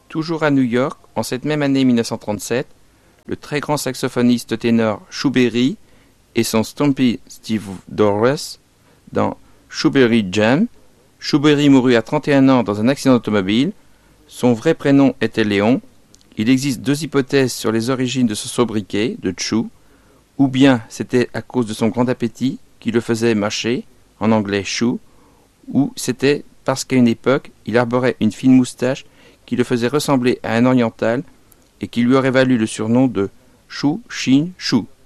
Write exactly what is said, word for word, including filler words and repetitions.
Toujours à New York, en cette même année mille neuf cent trente-sept, le très grand saxophoniste ténor Shoeberry et son Stompy Steve Dorris dans Shoeberry Jam. Shoeberry mourut à trente et un ans dans un accident d'automobile. Son vrai prénom était Léon. Il existe deux hypothèses sur les origines de ce sobriquet de Chou. Ou bien c'était à cause de son grand appétit qui le faisait mâcher, en anglais chou, ou c'était parce qu'à une époque, il arborait une fine moustache qui le faisait ressembler à un oriental et qui lui aurait valu le surnom de Chou Chin Chou.